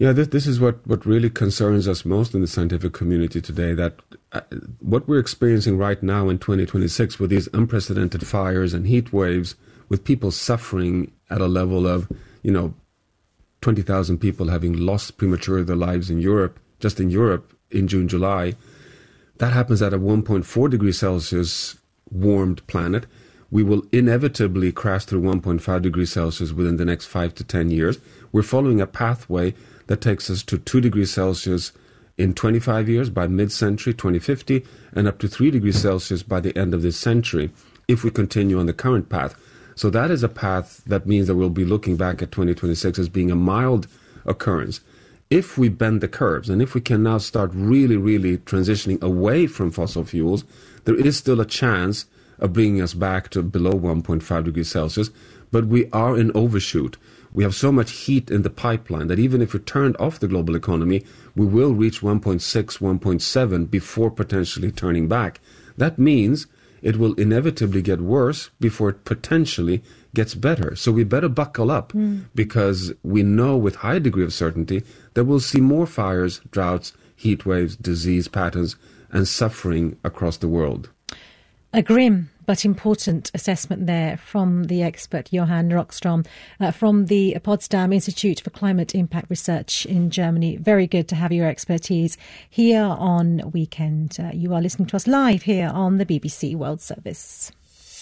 Yeah, this is what really concerns us most in the scientific community today, that what we're experiencing right now in 2026 with these unprecedented fires and heat waves, with people suffering at a level of, 20,000 people having lost prematurely their lives in Europe, just in Europe in June, July, that happens at a 1.4 degrees Celsius warmed planet. We will inevitably crash through 1.5 degrees Celsius within the next 5 to 10 years. We're following a pathway that takes us to 2 degrees Celsius in 25 years by mid-century, 2050, and up to 3 degrees Celsius by the end of this century, if we continue on the current path. So that is a path that means that we'll be looking back at 2026 as being a mild occurrence. If we bend the curves, and if we can now start really, really transitioning away from fossil fuels, there is still a chance of bringing us back to below 1.5 degrees Celsius, but we are in overshoot. We have so much heat in the pipeline that even if we turned off the global economy, we will reach 1.6, 1.7 before potentially turning back. That means it will inevitably get worse before it potentially gets better. So we better buckle up, because we know with high degree of certainty that we'll see more fires, droughts, heat waves, disease patterns, and suffering across the world. A grim but important assessment there from the expert Johan Rockström from the Potsdam Institute for Climate Impact Research in Germany. Very good to have your expertise here on Weekend. You are listening to us live here on the BBC World Service.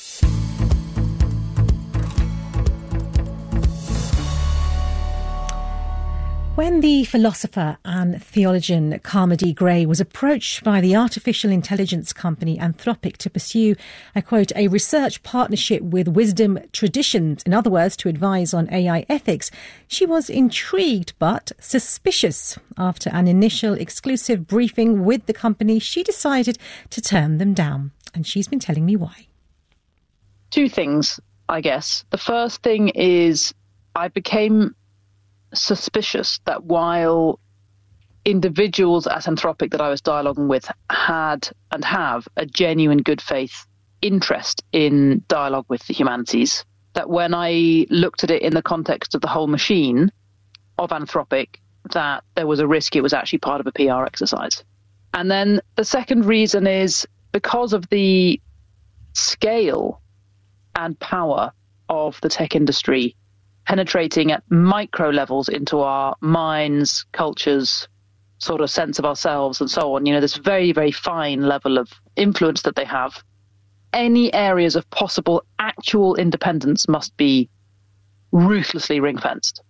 When the philosopher and theologian Carmody Gray was approached by the artificial intelligence company Anthropic to pursue, I quote, a research partnership with Wisdom Traditions, in other words, to advise on AI ethics, she was intrigued but suspicious. After an initial exclusive briefing with the company, she decided to turn them down. And she's been telling me why. Two things, I guess. The first thing is I became suspicious that while individuals at Anthropic that I was dialoguing with had and have a genuine good faith interest in dialogue with the humanities, that when I looked at it in the context of the whole machine of Anthropic, that there was a risk it was actually part of a PR exercise. And then the second reason is because of the scale and power of the tech industry penetrating at micro levels into our minds, cultures, sort of sense of ourselves and so on. This very, very fine level of influence that they have. Any areas of possible actual independence must be ruthlessly ring-fenced.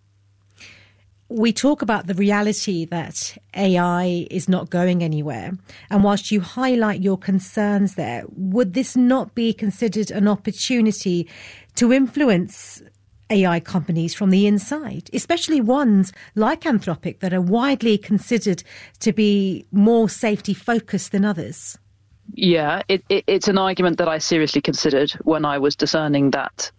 We talk about the reality that AI is not going anywhere. And whilst you highlight your concerns there, would this not be considered an opportunity to influence AI companies from the inside, especially ones like Anthropic that are widely considered to be more safety focused than others? Yeah, it's an argument that I seriously considered when I was discerning that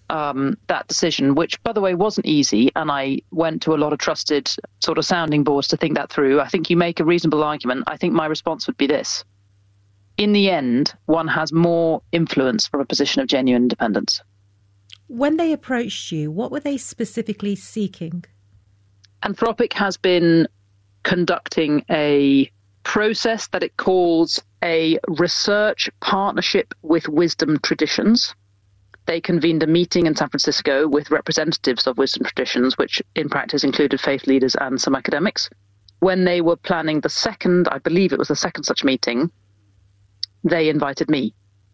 decision, which, by the way, wasn't easy. And I went to a lot of trusted sort of sounding boards to think that through. I think you make a reasonable argument. I think my response would be this. In the end, one has more influence from a position of genuine independence. When they approached you, what were they specifically seeking? Anthropic has been conducting a process that it calls a research partnership with Wisdom Traditions. They convened a meeting in San Francisco with representatives of Wisdom Traditions, which in practice included faith leaders and some academics. When they were planning the second, I believe it was the second such meeting, they invited me.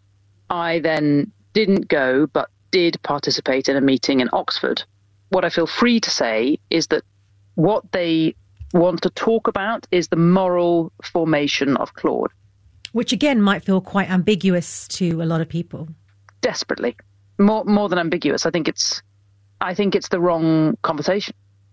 I then didn't go, but did participate in a meeting in Oxford. What I feel free to say is that what they want to talk about is the moral formation of Claude. Which again might feel quite ambiguous to a lot of people. Desperately. More than ambiguous. I think it's the wrong conversation.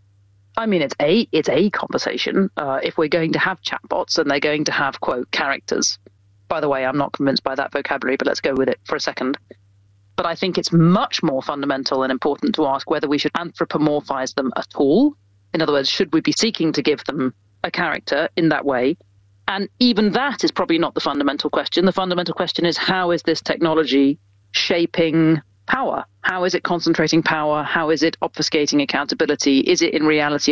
I mean, it's a conversation. If we're going to have chatbots and they're going to have, quote, characters. By the way, I'm not convinced by that vocabulary, but let's go with it for a second. But I think it's much more fundamental and important to ask whether we should anthropomorphize them at all. In other words, should we be seeking to give them a character in that way? And even that is probably not the fundamental question. The fundamental question is, how is this technology shaping power? How is it concentrating power? How is it obfuscating accountability? Is it in reality